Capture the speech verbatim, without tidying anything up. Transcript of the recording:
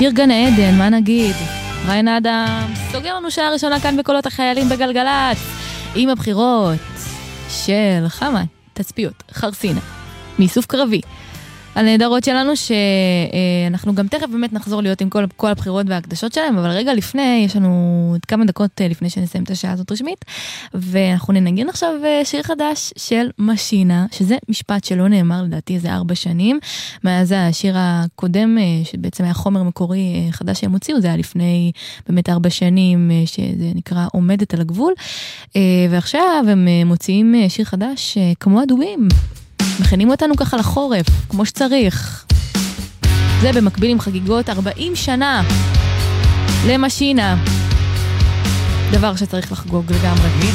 שיר גן עדן, מה נגיד? ריין אדם סוגר לנו שעה ראשונה כאן בקולות החיילים בגלגלת עם הבחירות של חמה תצפיות חרסינה מאיסוף קרבי. הנהדרות שלנו שאנחנו גם תכף באמת נחזור להיות עם כל, כל הבחירות וההקדשות שלהם, אבל רגע לפני, יש לנו עוד כמה דקות לפני שנסיים את השעה הזאת רשמית, ואנחנו ננגן עכשיו שיר חדש של משינה, שזה משפט שלא נאמר לדעתי איזה ארבע שנים, מאז השיר הקודם, שבעצם היה חומר מקורי חדש שהם הוציאו, זה היה לפני באמת ארבע שנים, שזה נקרא עומדת על הגבול, ועכשיו הם מוציאים שיר חדש כמו הדובים, מכינים אותנו ככה לחורף, כמו שצריך. זה במקביל עם חגיגות ארבעים שנה למשינה. דבר שצריך לחגוג לגמרי.